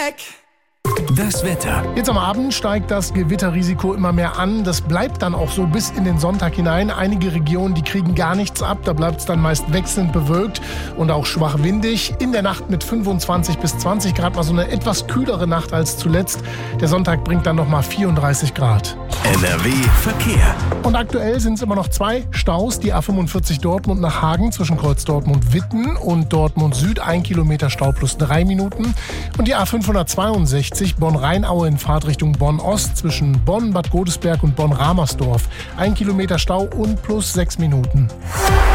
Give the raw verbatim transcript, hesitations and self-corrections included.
Das Wetter. Jetzt am Abend steigt das Gewitterrisiko immer mehr an. Das bleibt dann auch so bis in den Sonntag hinein. Einige Regionen, die kriegen gar nichts ab. Da bleibt es dann meist wechselnd bewölkt und auch schwach windig. In der Nacht mit fünfundzwanzig bis zwanzig Grad, mal so eine etwas kühlere Nacht als zuletzt. Der Sonntag bringt dann nochmal vierunddreißig Grad. N R W Verkehr. Und aktuell sind es immer noch zwei Staus. Die A fünfundvierzig Dortmund nach Hagen zwischen Kreuz Dortmund-Witten und Dortmund Süd. Ein Kilometer Stau plus drei Minuten. Und die A fünfhundertzweiundsechzig Bonn-Rheinaue in Fahrtrichtung Bonn-Ost zwischen Bonn, Bad Godesberg und Bonn-Ramersdorf. Ein Kilometer Stau und plus sechs Minuten.